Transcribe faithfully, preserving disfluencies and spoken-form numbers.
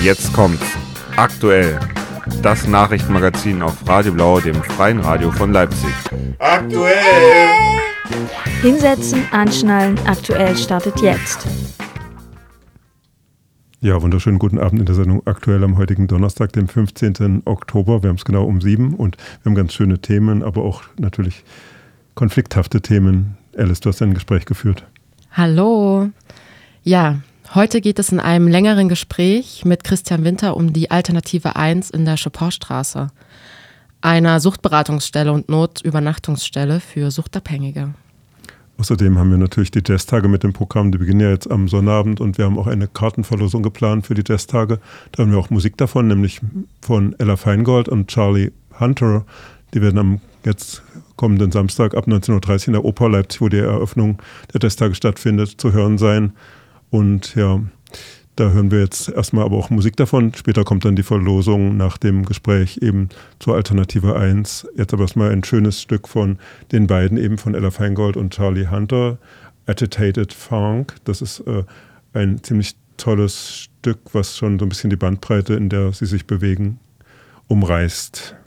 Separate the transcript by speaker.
Speaker 1: Jetzt kommt's. Aktuell. Das Nachrichtenmagazin auf Radio Blau, dem freien Radio von Leipzig.
Speaker 2: Aktuell!
Speaker 3: Hinsetzen, anschnallen, aktuell startet jetzt.
Speaker 4: Ja, wunderschönen guten Abend in der Sendung Aktuell am heutigen Donnerstag, dem fünfzehnten Oktober. Wir haben es genau um sieben und wir haben ganz schöne Themen, aber auch natürlich konflikthafte Themen. Alice, du hast ein Gespräch geführt.
Speaker 5: Hallo. Ja, heute geht es in einem längeren Gespräch mit Christian Winter um die Alternative eins in der Chopinstraße, einer Suchtberatungsstelle und Notübernachtungsstelle für Suchtabhängige.
Speaker 4: Außerdem haben wir natürlich die Jazztage mit dem Programm, die beginnen ja jetzt am Sonnabend und wir haben auch eine Kartenverlosung geplant für die Jazztage. Da haben wir auch Musik davon, nämlich von Ella Feingold und Charlie Hunter. Die werden am jetzt kommenden Samstag ab neunzehn Uhr dreißig in der Oper Leipzig, wo die Eröffnung der Jazztage stattfindet, zu hören sein. Und ja, da hören wir jetzt erstmal aber auch Musik davon. Später kommt dann die Verlosung nach dem Gespräch eben zur Alternative eins. Jetzt aber erstmal ein schönes Stück von den beiden, eben von Ella Feingold und Charlie Hunter, Agitated Funk. Das ist äh, ein ziemlich tolles Stück, was schon so ein bisschen die Bandbreite, in der sie sich bewegen, umreißt.